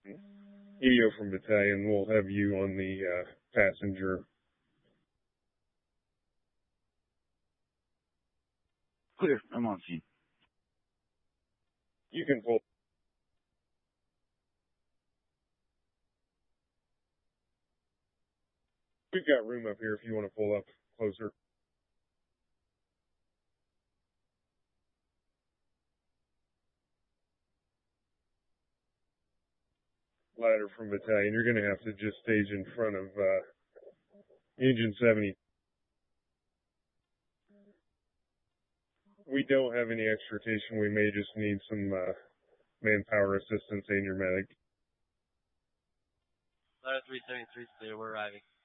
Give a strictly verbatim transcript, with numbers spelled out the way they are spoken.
E O from battalion, we'll have you on the uh, passenger. Clear. I'm on scene. You can pull. We've got room up here if you want to pull up closer. Ladder from battalion, you're going to have to just stage in front of uh, engine seventy. We don't have any extrication. We may just need some uh, manpower assistance and your medic. Ladder three seventy-three, clear. We're arriving.